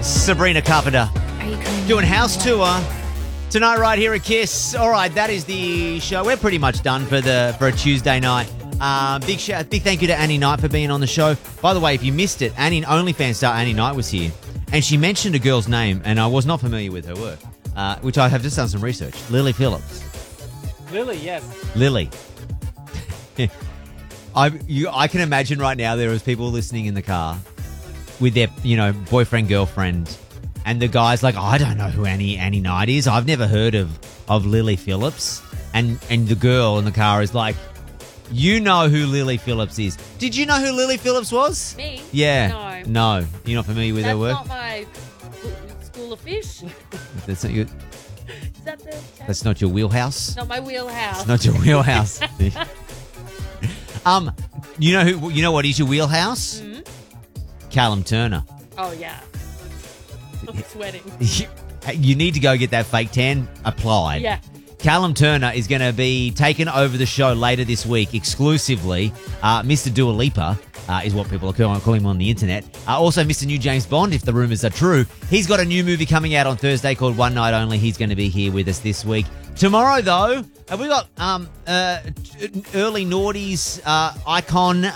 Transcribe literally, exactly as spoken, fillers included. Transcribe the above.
Sabrina Carpenter Are you coming doing in? house tour tonight right here at Kiss. All right, that is the show. We're pretty much done for the for a Tuesday night. Um, big shout, big thank you to Annie Knight for being on the show. By the way, if you missed it, Annie OnlyFans star Annie Knight was here, and she mentioned a girl's name, and I was not familiar with her work, uh, which I have just done some research. Lily Phillips. Lily, yes. Lily. I you, I can imagine right now there is people listening in the car with their, you know, boyfriend, girlfriend, and the guy's like, oh, I don't know who Annie Annie Knight is. I've never heard of, of Lily Phillips. And and the girl in the car is like, you know who Lily Phillips is. Did you know who Lily Phillips was? Me? Yeah. No. No. You're not familiar with That's her work? not my school of fish. That's not your, Is that the... that's not your wheelhouse? Not my wheelhouse. It's not your wheelhouse. um, you know who? You know what is your wheelhouse? Mm-hmm. Callum Turner. Oh, yeah. I'm sweating. You need to go get that fake tan applied. Yeah. Callum Turner is going to be taking over the show later this week exclusively. Uh, Mister Dua Lipa uh, is what people are calling, calling him on the internet. Uh, also, Mister New James Bond, if the rumours are true. He's got a new movie coming out on Thursday called One Night Only. He's going to be here with us this week. Tomorrow, though, have we got um, uh, early noughties uh, icon